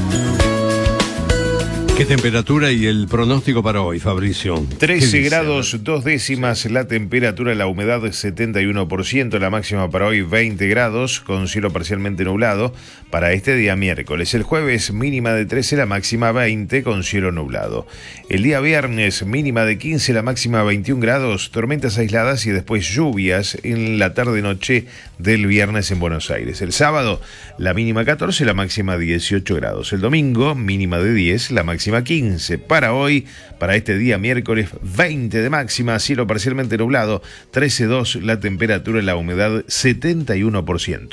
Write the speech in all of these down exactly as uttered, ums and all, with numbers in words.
¿Qué temperatura y el pronóstico para hoy, Fabricio? trece grados, dos décimas la temperatura, la humedad setenta y uno por ciento, la máxima para hoy veinte grados, con cielo parcialmente nublado para este día miércoles. El jueves mínima de trece, la máxima veinte, con cielo nublado. El día viernes mínima de quince, la máxima veintiún grados, tormentas aisladas y después lluvias en la tarde-noche del viernes en Buenos Aires. El sábado la mínima catorce, la máxima dieciocho grados. El domingo mínima de diez, la máxima quince. Para hoy, para este día miércoles, veinte de máxima, cielo parcialmente nublado, trece coma dos la temperatura, la humedad setenta y uno por ciento.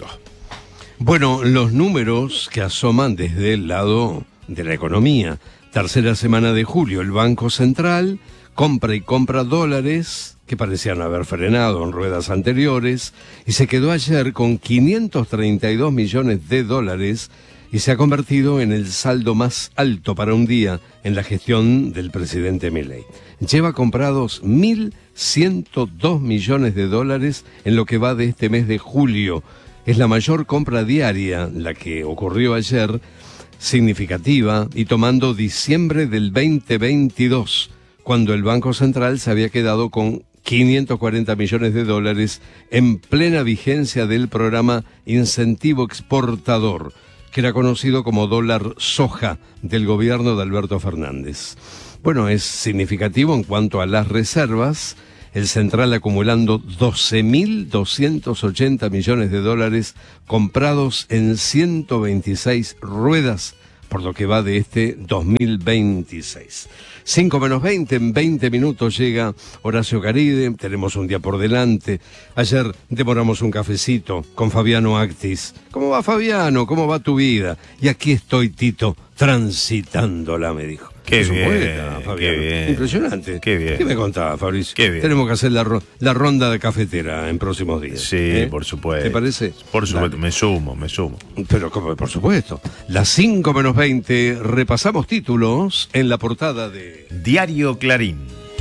Bueno, los números que asoman desde el lado de la economía. Tercera semana de julio, el Banco Central compra y compra dólares que parecían haber frenado en ruedas anteriores y se quedó ayer con quinientos treinta y dos millones de dólares y se ha convertido en el saldo más alto para un día en la gestión del presidente Milei. Lleva comprados mil ciento dos millones de dólares en lo que va de este mes de julio. Es la mayor compra diaria, la que ocurrió ayer, significativa, y tomando diciembre del veinte veintidós, cuando el Banco Central se había quedado con quinientos cuarenta millones de dólares en plena vigencia del programa Incentivo Exportador, que era conocido como dólar soja del gobierno de Alberto Fernández. Bueno, es significativo en cuanto a las reservas, el central acumulando doce mil doscientos ochenta millones de dólares comprados en ciento veintiséis ruedas, por lo que va de este dos mil veintiséis. cinco menos veinte, en veinte minutos llega Horacio Caride, tenemos un día por delante. Ayer demoramos un cafecito con Fabiano Actis. ¿Cómo va, Fabiano? ¿Cómo va tu vida? Y aquí estoy, Tito, transitándola, me dijo. Qué Es un bien, poeta, Fabiano. qué bien. Impresionante. Qué bien. ¿Qué me contaba, Fabricio? Qué bien. Tenemos que hacer la, ro- la ronda de cafetera en próximos días. Sí, ¿eh? por supuesto. ¿Te parece? Por supuesto, Dale. me sumo, me sumo. Pero como, por supuesto. Las cinco menos veinte, repasamos títulos en la portada de Diario Clarín.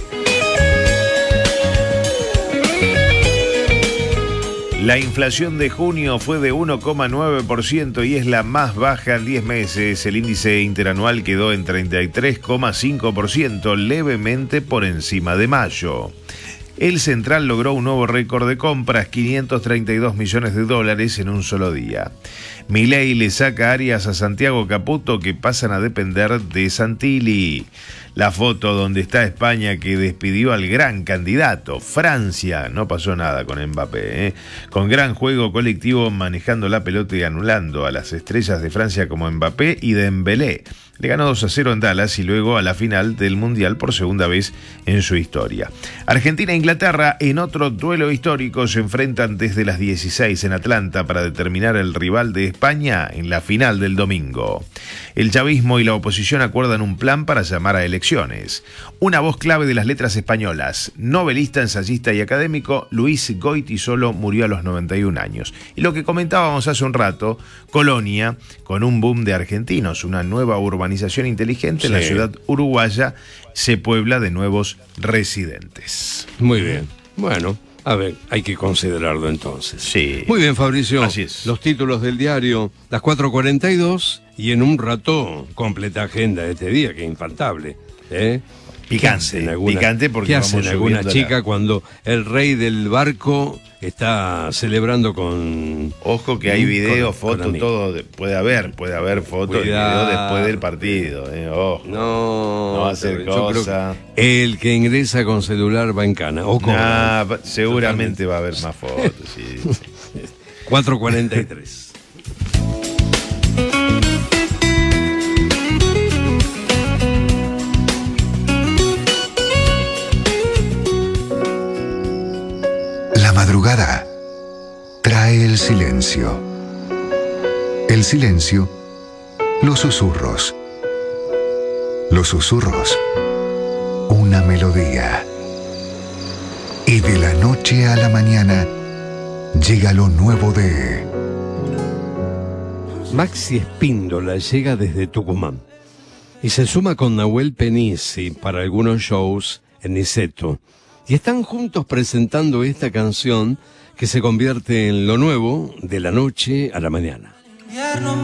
La inflación de junio fue de uno coma nueve por ciento y es la más baja en diez meses. El índice interanual quedó en treinta y tres coma cinco por ciento, levemente por encima de mayo. El Central logró un nuevo récord de compras, quinientos treinta y dos millones de dólares en un solo día. Milei le saca áreas a Santiago Caputo que pasan a depender de Santilli. La foto donde está España que despidió al gran candidato. Francia, no pasó nada con Mbappé, ¿eh? Con gran juego colectivo manejando la pelota y anulando a las estrellas de Francia como Mbappé y Dembélé. Le ganó dos a cero en Dallas y luego a la final del Mundial por segunda vez en su historia. Argentina e Inglaterra en otro duelo histórico se enfrentan desde las dieciséis en Atlanta para determinar el rival de España en la final del domingo. El chavismo y la oposición acuerdan un plan para llamar a elecciones. Una voz clave de las letras españolas, novelista, ensayista y académico, Luis Goytisolo murió a los noventa y un años. Y lo que comentábamos hace un rato, Colonia, con un boom de argentinos, una nueva urbanización inteligente, sí. En la ciudad uruguaya se puebla de nuevos residentes. Muy bien. Bueno, a ver, hay que considerarlo entonces. Sí. Muy bien, Fabricio. Así es. Los títulos del diario, las cuatro cuarenta y dos, y en un rato, completa agenda de este día, que es infaltable. ¿eh? Picante, alguna, picante porque ¿qué vamos hacen alguna subiendo chica la... cuando el rey del barco está celebrando con... Ojo que hay video, fotos, todo, puede haber, puede haber fotos y video después del partido. Eh, ojo. No, no va a ser cosa. El que ingresa con celular va en cana. O con... nah, seguramente Totalmente. Va a haber más fotos. Sí, sí. cuatro cuarenta y tres. La madrugada trae el silencio. El silencio, los susurros. Los susurros, una melodía. Y de la noche a la mañana llega lo nuevo de... Maxi Espíndola llega desde Tucumán y se suma con Nahuel Penisi para algunos shows en Niceto. Y están juntos presentando esta canción que se convierte en lo nuevo de la noche a la mañana.